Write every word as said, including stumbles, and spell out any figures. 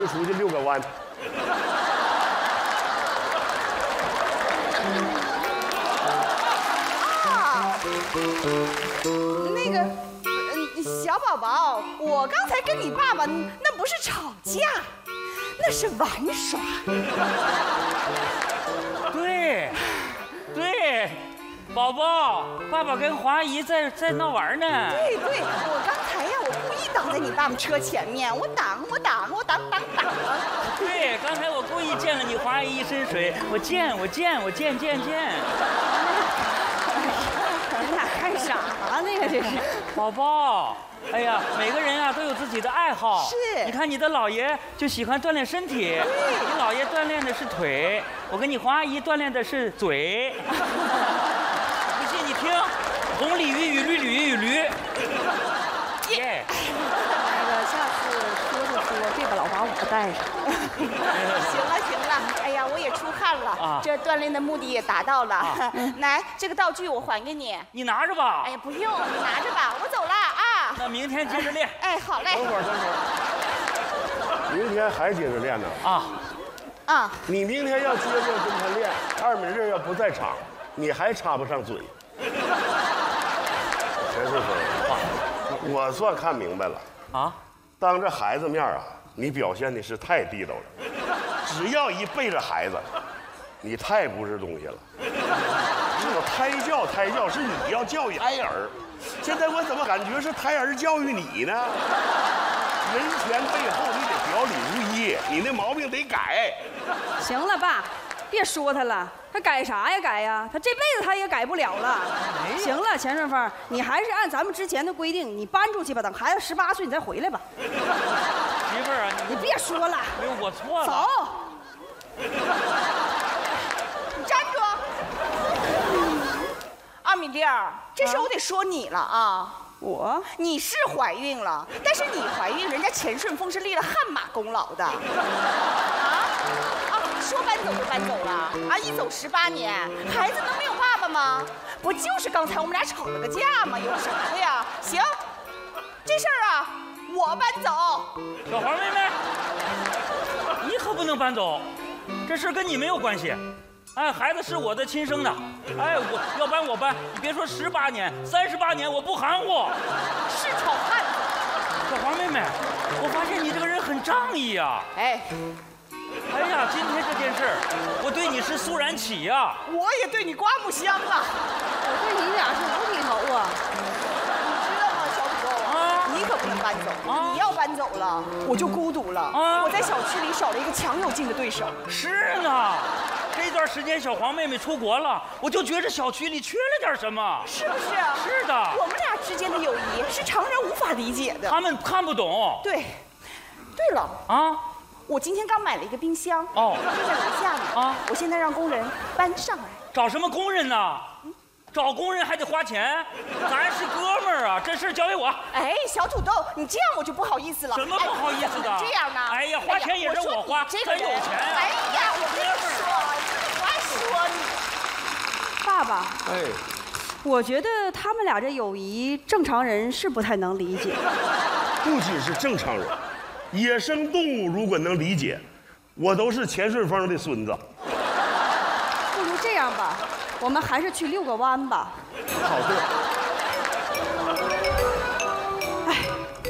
出去遛个弯。 啊，那个，嗯，小宝宝，我刚才跟你爸爸那不是吵架，那是玩耍。 对，对，宝宝，爸爸跟华姨在在闹玩呢。 对对，我刚才呀，我故意挡在你爸爸车前面，我挡，我挡，我挡挡挡。 对，刚才我故意溅了你华姨一身水，我溅，我溅，我溅溅溅。 你俩干啥呢呀？这是， 宝宝。哎呀，每个人啊都有自己的爱好。 是， 你看你的姥爷就喜欢锻炼身体，你姥爷锻炼的是腿，我跟你黄阿姨锻炼的是嘴。不信你听，红鲤鱼与绿鲤鱼与驴。耶。 那个下次说就说，别把老把我带上。行了行了，哎呀，我也出汗了，啊、这锻炼的目的也达到了。啊、来，这个道具我还给你， 你拿着吧。 哎呀，不用，你拿着吧，我走了啊。 那明天接着练。 哎，好嘞。 等会儿，等会儿，明天还接着练呢？啊，啊，你明天要接着跟他练，二明日要不在场，你还插不上嘴。陈世峰，我算看明白了啊，当着孩子面啊，你表现的是太地道了。只要一背着孩子，你太不是东西了。是我胎教，胎教是你要教育胎儿。现在我怎么感觉是胎儿教育你呢？人前背后你得表里如一，你那毛病得改。 行了，爸，别说他了，他改啥呀改呀？他这辈子他也改不了了。行了，钱顺风，你还是按咱们之前的规定，你搬出去吧，等孩子十八岁你再回来吧。 媳妇儿啊， 你别说了。 没有，我错了。 走。 你站住！二米粒儿，这事我得说你了啊！ 我， 你是怀孕了，但是你怀孕，人家钱顺风是立了汗马功劳的。啊啊！说搬走就搬走了啊！一走十八年，孩子能没有爸爸吗？不就是刚才我们俩吵了个架吗？有啥的呀？行，这事儿啊，我搬走。 小黄妹妹，你可不能搬走，这事跟你没有关系。哎，孩子是我的亲生的，哎，我要搬我搬，你别说十八年、三十八年，我不含糊。 是丑汉子。 小黄妹妹，我发现你这个人很仗义呀。哎，哎呀，今天这件事，我对你是肃然起呀。 我也对你刮目相啊。 我对你俩是五体投啊。 你知道吗，小土豆啊，你可不能搬走，啊、你要搬走了，我就孤独了。啊、我在小区里少了一个强有劲的对手。 是呢。这段时间小黄妹妹出国了，我就觉着小区里缺了点什么， 是不是？ 是的， 我们俩之间的友谊是常人无法理解的。 他们看不懂。 对，对了啊， 我今天刚买了一个冰箱，哦，就在楼下呢。啊，我现在让工人搬上来。 找什么工人呢？嗯、找工人还得花钱，咱是哥们儿啊，这事交给我。 哎，小土豆，你这样我就不好意思了。 什么不好意思的？ 哎、这样呢？ 哎呀，花钱也是我花， 这个真有钱啊！ 哎呀，我跟你说。说你， 爸爸， 哎， 我觉得他们俩这友谊，正常人是不太能理解。 不仅是正常人，野生动物如果能理解，我都是钱顺风的孙子。 不如这样吧，我们还是去遛个弯吧。 好的。